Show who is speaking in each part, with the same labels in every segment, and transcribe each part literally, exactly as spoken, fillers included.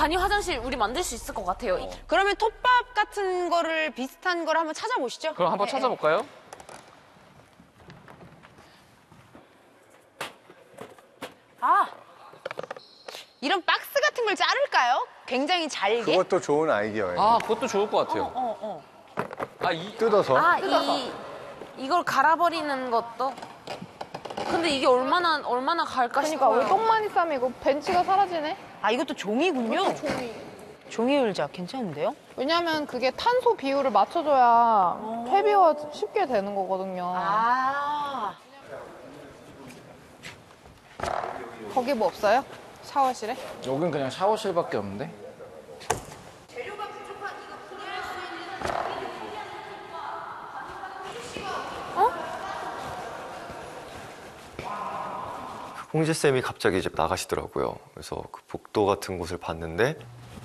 Speaker 1: 간이 화장실 우리 만들 수 있을 것 같아요.
Speaker 2: 어. 그러면 톱밥 같은 거를 비슷한 걸 한번 찾아보시죠.
Speaker 3: 그럼 한번
Speaker 2: 네.
Speaker 3: 찾아볼까요?
Speaker 2: 아, 이런 박스 같은 걸 자를까요? 굉장히 잘게.
Speaker 4: 그것도 좋은 아이디어예요.
Speaker 3: 아, 그것도 좋을 것 같아요.
Speaker 2: 어, 어.
Speaker 3: 아, 이,
Speaker 4: 뜯어서.
Speaker 1: 아, 이, 이걸 갈아버리는 것도? 근데 이게 얼마나, 얼마나 갈까
Speaker 5: 그러니까
Speaker 1: 싶어요.
Speaker 5: 얼똥 싸면 이거 벤치가 사라지네.
Speaker 2: 아, 이것도 종이군요.
Speaker 5: 종이.
Speaker 2: 종이 의자 괜찮은데요?
Speaker 5: 왜냐면 그게 탄소 비율을 맞춰줘야 퇴비가 쉽게 되는 거거든요.
Speaker 2: 아.
Speaker 5: 거기 뭐 없어요? 샤워실에?
Speaker 3: 여긴 그냥 샤워실밖에 없는데?
Speaker 6: 홍지쌤이 갑자기 이제 나가시더라고요. 그래서 그 복도 같은 곳을 봤는데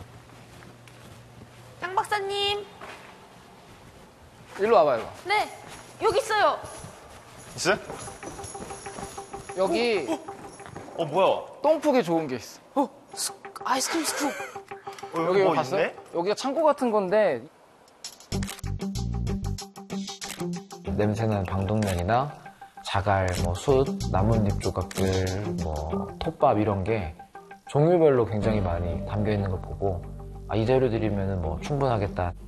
Speaker 1: 양 박사님.
Speaker 3: 일로 와봐요.
Speaker 1: 네, 여기 있어요.
Speaker 6: 있어요?
Speaker 3: 여기
Speaker 6: 어 뭐야?
Speaker 3: 똥푸기 좋은 게 있어.
Speaker 1: 어, 스, 아이스크림 스쿨.
Speaker 6: 어,
Speaker 3: 여기
Speaker 6: 뭐
Speaker 3: 봤어요?
Speaker 6: 있네?
Speaker 3: 여기가 창고 같은 건데
Speaker 7: 냄새나는 방독면이나 자갈, 뭐 숯, 나뭇잎 조각들, 뭐 톱밥 이런 게 종류별로 굉장히 많이 담겨 있는 걸 보고 아, 이 재료들이면 뭐 충분하겠다.